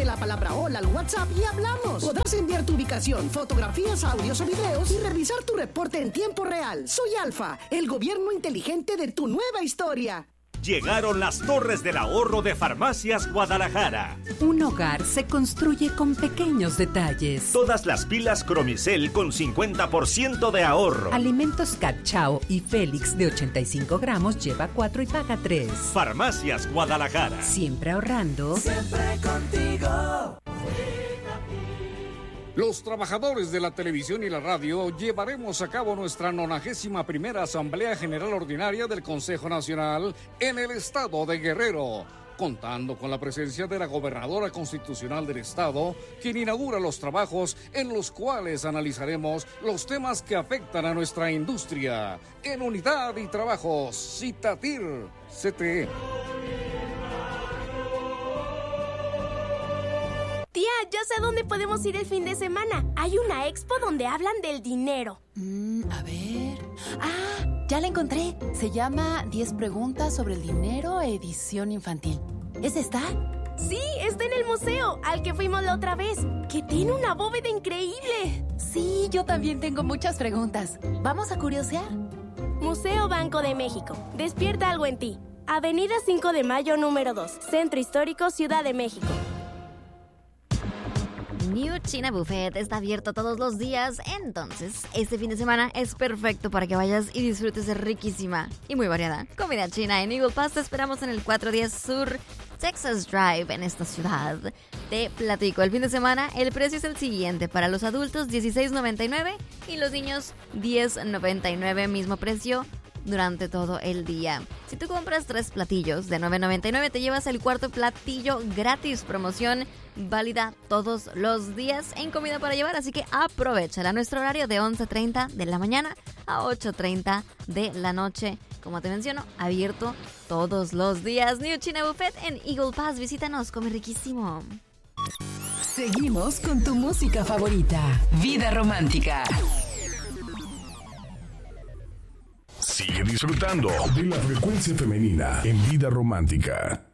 Mándame la palabra hola al WhatsApp y hablamos. Podrás enviar tu ubicación, fotografías, audios o videos y revisar tu reporte en tiempo real. Soy Alfa, el gobierno inteligente de tu nueva historia. Llegaron las Torres del Ahorro de Farmacias Guadalajara. Un hogar se construye con pequeños detalles. Todas las pilas Cromicel con 50% de ahorro. Alimentos Cachao y Félix de 85 gramos lleva 4 y paga 3. Farmacias Guadalajara. Siempre ahorrando. Siempre contigo. Los trabajadores de la televisión y la radio llevaremos a cabo nuestra 91ª Asamblea General Ordinaria del Consejo Nacional en el estado de Guerrero, contando con la presencia de la gobernadora constitucional del estado, quien inaugura los trabajos en los cuales analizaremos los temas que afectan a nuestra industria. En Unidad y Trabajos, Citatir, CTE. Tía, ya sé a dónde podemos ir el fin de semana. Hay una expo donde hablan del dinero. A ver... ¡Ah! Ya la encontré. Se llama 10 preguntas sobre el dinero, edición infantil. ¿Es esta? Sí, está en el museo, al que fuimos la otra vez, que tiene una bóveda increíble. Sí, yo también tengo muchas preguntas. ¿Vamos a curiosear? Museo Banco de México. Despierta algo en ti. Avenida 5 de Mayo, número 2. Centro Histórico, Ciudad de México. New China Buffet está abierto todos los días, entonces este fin de semana es perfecto para que vayas y disfrutes de riquísima y muy variada comida china en Eagle Pass. Te esperamos en el 410 Sur Texas Drive en esta ciudad. Te platico, el fin de semana el precio es el siguiente: para los adultos $16.99 y los niños $10.99, mismo precio durante todo el día. Si tú compras 3 platillos de $9.99 te llevas el 4º platillo gratis. Promoción válida todos los días en comida para llevar, así que aprovechala. Nuestro horario de 11:30 de la mañana a 8:30 de la noche. Como te menciono, abierto todos los días. New China Buffet en Eagle Pass. Visítanos, come riquísimo. Seguimos con tu música favorita. Vida Romántica. Sigue disfrutando de la frecuencia femenina en Vida Romántica.